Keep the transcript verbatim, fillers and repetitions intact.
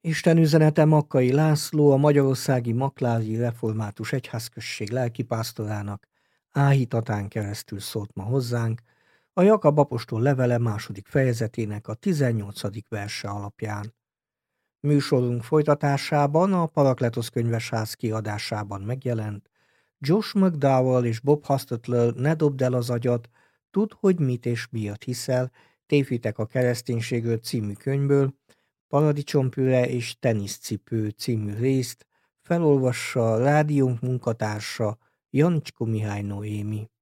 Isten üzenete Makkai László, a Magyarországi Maklári Református Egyházközség lelkipásztorának áhítatán keresztül szólt ma hozzánk, a Jakab apostol levele második fejezetének a tizennyolcadik verse alapján. Műsorunk folytatásában a Parakletosz könyvesház kiadásában megjelent Josh McDowell és Bob Hostetler Ne dobd el az agyat, tudd, hogy mit és miért hiszel, Tévhitek a kereszténységről című könyvből, Paradicsompüre és teniszcipő című részt felolvassa rádiónk munkatársa Janicskó Mihály Noémi.